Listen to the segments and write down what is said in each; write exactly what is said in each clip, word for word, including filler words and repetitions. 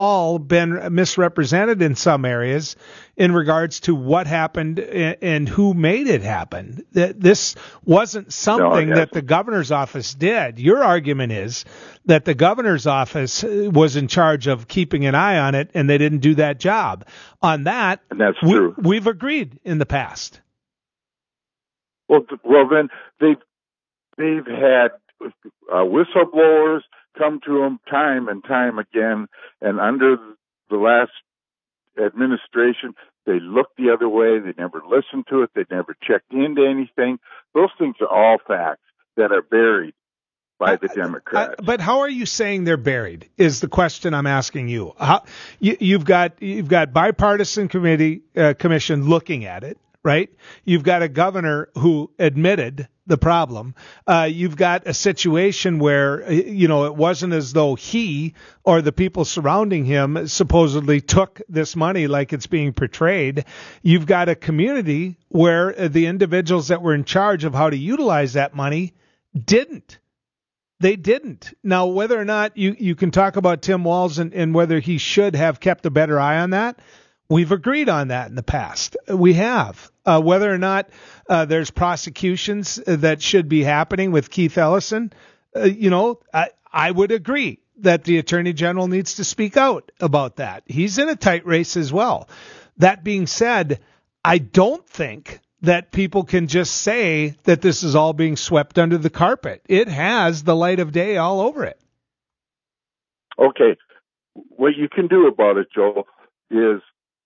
all been misrepresented in some areas in regards to what happened and, and who made it happen. That this wasn't something No, that the governor's office did. Your argument is that the governor's office was in charge of keeping an eye on it, and they didn't do that job. On that, and that's we, true. we've agreed in the past. Well, well, then they've they've had uh, whistleblowers come to them time and time again, and under the last administration, they looked the other way. They never listened to it. They never checked into anything. Those things are all facts that are buried by the Democrats. I, I, but how are you saying they're buried? Is the question I'm asking you. How, you you've got you've got bipartisan committee uh, commission looking at it. Right? You've got a governor who admitted the problem. Uh, you've got a situation where, you know, it wasn't as though he or the people surrounding him supposedly took this money like it's being portrayed. You've got a community where the individuals that were in charge of how to utilize that money didn't. They didn't. Now, whether or not you, you can talk about Tim Walz and, and whether he should have kept a better eye on that, we've agreed on that in the past. We have. Uh, whether or not uh, there's prosecutions that should be happening with Keith Ellison, uh, you know, I, I would agree that the Attorney General needs to speak out about that. He's in a tight race as well. That being said, I don't think that people can just say that this is all being swept under the carpet. It has the light of day all over it. Okay. What you can do about it, Joel, is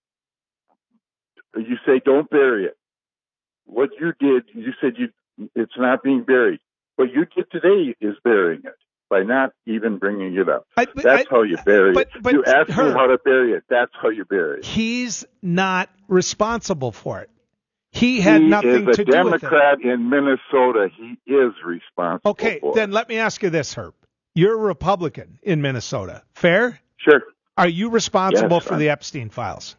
you say don't bury it. What you did, you said you it's not being buried. What you did today is burying it by not even bringing it up. I, but, That's I, how you bury but, it. But you asked her, me how to bury it. That's how you bury it. He's not responsible for it. He had he nothing is to a do Democrat with it. in Minnesota. He is responsible okay, for then it. let me ask you this, Herb. You're a Republican in Minnesota. Fair? Sure. Are you responsible yes, for I'm, the Epstein files?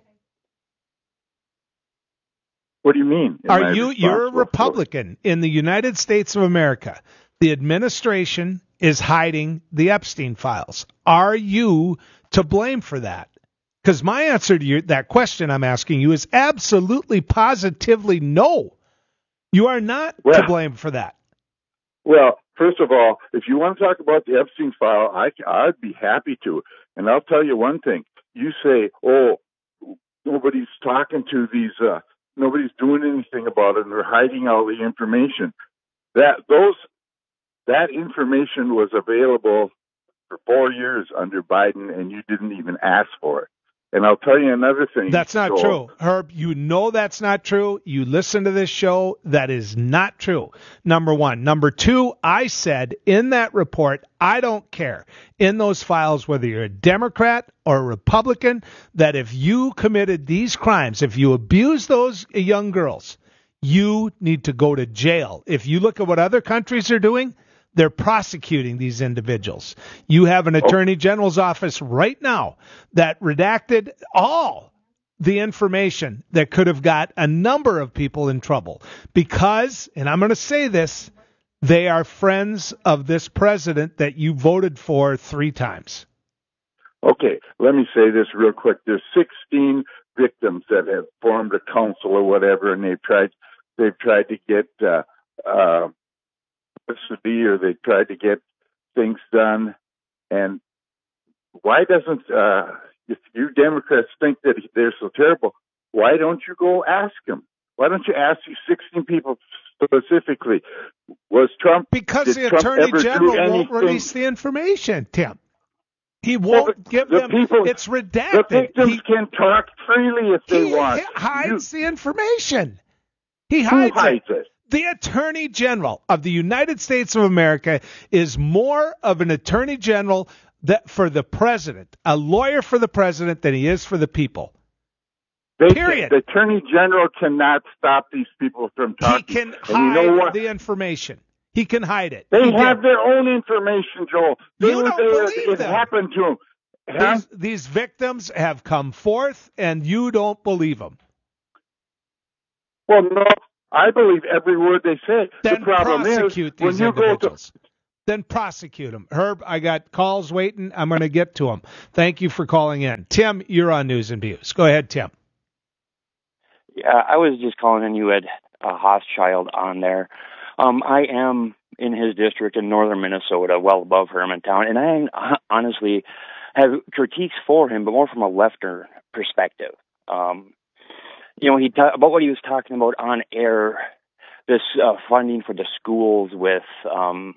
What do you mean? Are you, you're a Republican in the United States of America. The administration is hiding the Epstein files. Are you to blame for that? Because my answer to you, that question I'm asking you is absolutely, positively no. You are not well, to blame for that. Well, first of all, if you want to talk about the Epstein file, I, I'd be happy to. And I'll tell you one thing. You say, oh, nobody's talking to these uh, nobody's doing anything about it, and they're hiding all the information. That those that information was available for four years under Biden, and you didn't even ask for it. And I'll tell you another thing. That's not Joel. true, Herb. You know that's not true. You listen to this show. That is not true. Number one. Number two, I said in that report, I don't care in those files whether you're a Democrat or a Republican, that if you committed these crimes, if you abuse those young girls, you need to go to jail. If you look at what other countries are doing, they're prosecuting these individuals. You have an attorney general's office right now that redacted all the information that could have got a number of people in trouble because, and I'm going to say this, they are friends of this president that you voted for three times. Okay, let me say this real quick. There's sixteen victims that have formed a council or whatever, and they've tried, they've tried to get, uh, uh, or they tried to get things done. And why doesn't, uh, if you Democrats think that they're so terrible, why don't you go ask them? Why don't you ask these sixteen people specifically? Was Trump, because the Trump Attorney General won't release the information, Tim. He won't well, the, give the them, people, it's redacted. The victims he, can talk freely if they he want. He hides you, the information. He who hides, hides it. it. The Attorney General of the United States of America is more of an Attorney General that for the president, a lawyer for the president, than he is for the people. They Period. Can, the Attorney General cannot stop these people from talking. He can and hide you know what? the information. He can hide it. They he have did. their own information, Joel. They You were don't there. believe It them. happened to them. Huh? These, these victims have come forth, and you don't believe them. Well, no, I believe every word they say. Then the problem prosecute is when these you go to individuals. then prosecute them. Herb, I got calls waiting. I'm going to get to them. Thank you for calling in. Tim, you're on News and Views. Go ahead, Tim. Yeah, I was just calling in. You had uh, Hochschild on there. Um, I am in his district in northern Minnesota, well above Hermantown, and I honestly have critiques for him, but more from a lefter perspective. Um, you know, he ta- about what he was talking about on air, this uh, funding for the schools with um,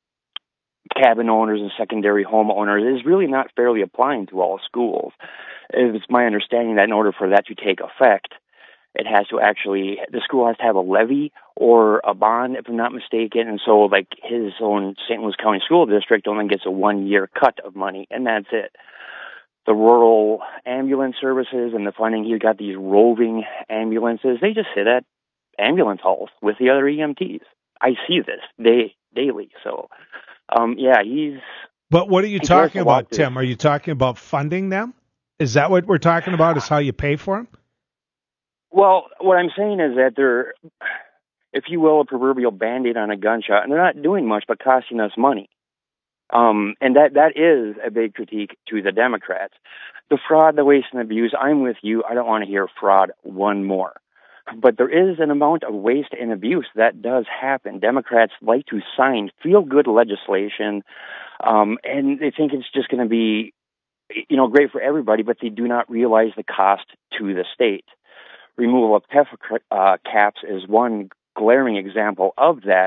cabin owners and secondary homeowners is really not fairly applying to all schools. It's my understanding that in order for that to take effect, it has to actually, the school has to have a levy or a bond, if I'm not mistaken. And so, like, his own Saint Louis County School District only gets a one-year cut of money, and that's it. The rural ambulance services and the funding, he's got these roving ambulances. They just sit at ambulance halls with the other E M Ts. I see this day, daily. So, um, yeah, he's... But what are you talking about, Tim? Are you talking about funding them? Is that what we're talking about, is how you pay for them? Well, what I'm saying is that they're, if you will, a proverbial Band-Aid on a gunshot, and they're not doing much but costing us money. Um, and that, that is a big critique to the Democrats. The fraud, the waste, and abuse, I'm with you. I don't want to hear fraud one more. But there is an amount of waste and abuse that does happen. Democrats like to sign feel-good legislation, um, and they think it's just going to be, you know, great for everybody, but they do not realize the cost to the state. Removal of P E F uh, caps is one glaring example of that.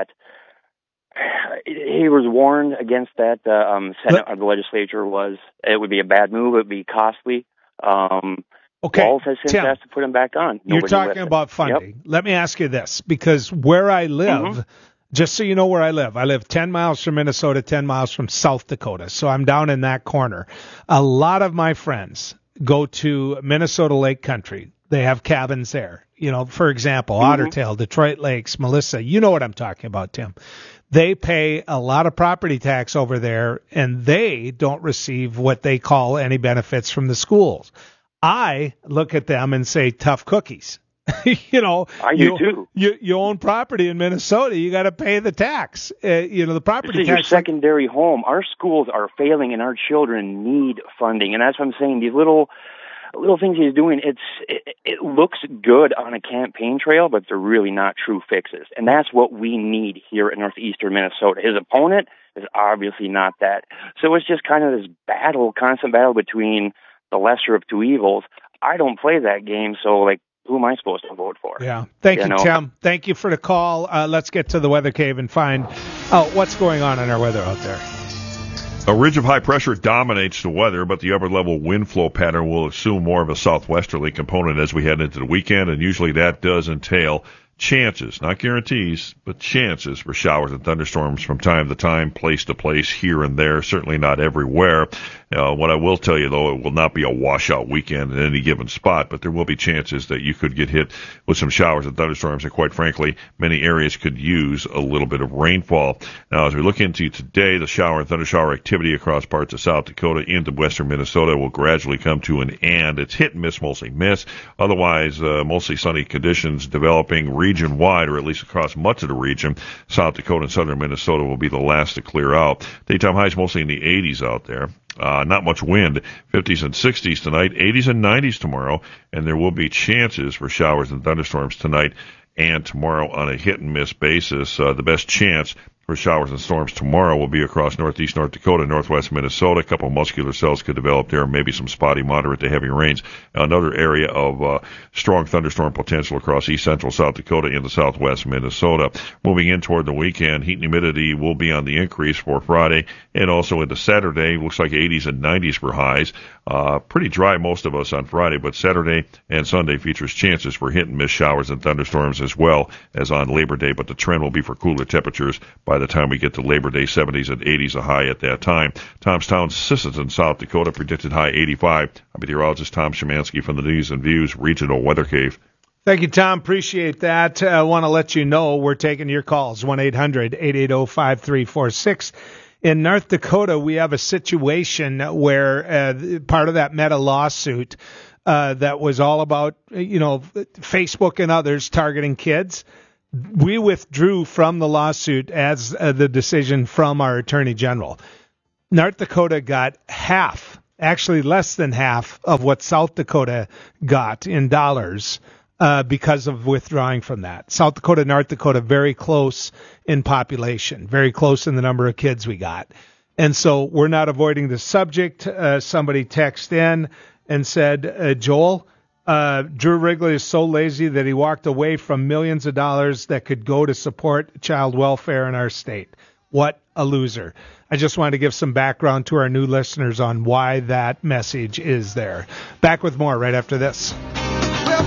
He was warned against that. The um, Senate or the legislature was it would be a bad move. It would be costly. Um, okay, Walz has since Tim, asked to put him back on. Nobody you're talking listened. about funding. Yep. Let me ask you this, because where I live, Mm-hmm. just so you know where I live, I live ten miles from Minnesota, ten miles from South Dakota, so I'm down in that corner. A lot of my friends go to Minnesota Lake Country. They have cabins there. You know, for example, Mm-hmm. Ottertail, Detroit Lakes, Melissa, you know what I'm talking about, Tim. They pay a lot of property tax over there, and they don't receive what they call any benefits from the schools. I look at them and say, tough cookies. you know, I do you, too. You, you own property in Minnesota. You got to pay the tax. Uh, you know, the property this is tax. your secondary home. Our schools are failing, and our children need funding. And that's what I'm saying. These little little things he's doing, it's it, it looks good on a campaign trail, but they're really not true fixes. And that's what we need here in northeastern Minnesota. His opponent is obviously not that. So it's just kind of this battle, constant battle between the lesser of two evils. I don't play that game, so, like, who am I supposed to vote for? Yeah. Thank you, you know? Tim. Thank you for the call. Uh, let's get to the weather cave and find out what's going on in our weather out there. A ridge of high pressure dominates the weather, but the upper level wind flow pattern will assume more of a southwesterly component as we head into the weekend, and usually that does entail chances, not guarantees, but chances for showers and thunderstorms from time to time, place to place, here and there, certainly not everywhere. Uh, what I will tell you, though, it will not be a washout weekend in any given spot, but there will be chances that you could get hit with some showers and thunderstorms, and quite frankly, many areas could use a little bit of rainfall. Now, as we look into today, the shower and thundershower activity across parts of South Dakota into western Minnesota will gradually come to an end. It's hit and miss, mostly miss. Otherwise, uh, mostly sunny conditions developing region-wide, or at least across much of the region. South Dakota and southern Minnesota will be the last to clear out. Daytime highs mostly in the eighties out there. Uh, not much wind, fifties and sixties tonight, eighties and nineties tomorrow, and there will be chances for showers and thunderstorms tonight and tomorrow on a hit-and-miss basis. Uh, the best chance for showers and storms tomorrow will be across northeast North Dakota, northwest Minnesota. A couple of muscular cells could develop there, maybe some spotty, moderate to heavy rains. Another area of uh, strong thunderstorm potential across east central South Dakota into southwest Minnesota. Moving in toward the weekend, heat and humidity will be on the increase for Friday and also into Saturday. Looks like eighties and nineties for highs. Uh, pretty dry most of us on Friday, but Saturday and Sunday features chances for hit and miss showers and thunderstorms as well as on Labor Day, but the trend will be for cooler temperatures by the time we get to Labor Day, seventies and eighties a high at that time. Thomastown, Sisseton, South Dakota, predicted high eighty-five. I'm meteorologist Tom Szymanski from the News and Views Regional Weather Cave. Thank you, Tom. Appreciate that. I want to let you know we're taking your calls, one eight hundred eight eight zero five three four six. In North Dakota, we have a situation where uh, part of that Meta lawsuit uh, that was all about, you know, Facebook and others targeting kids. we withdrew from the lawsuit as uh, the decision from our attorney general. North Dakota got half, actually less than half of what South Dakota got in dollars uh, because of withdrawing from that. South Dakota, North Dakota, very close in population, very close in the number of kids we got. And so we're not avoiding the subject. Uh, somebody texted in and said, uh, Joel, uh, Drew Wrigley is so lazy that he walked away from millions of dollars that could go to support child welfare in our state. What a loser. I just wanted to give some background to our new listeners on why that message is there. Back with more right after this.